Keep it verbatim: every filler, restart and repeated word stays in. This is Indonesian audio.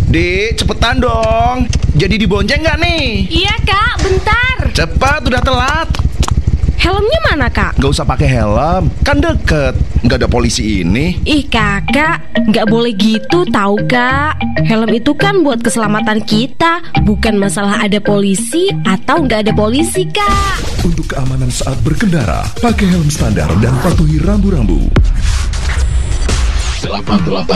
Dek, cepetan dong. Jadi dibonceng nggak nih? Iya kak, bentar. Cepat, udah telat. Helmnya mana kak? Gak usah pakai helm, kan deket. Nggak ada polisi ini. Ih kakak, nggak boleh gitu tahu kak. Helm itu kan buat keselamatan kita, bukan masalah ada polisi atau nggak ada polisi kak. Untuk keamanan saat berkendara, pakai helm standar dan patuhi rambu-rambu. delapan delapan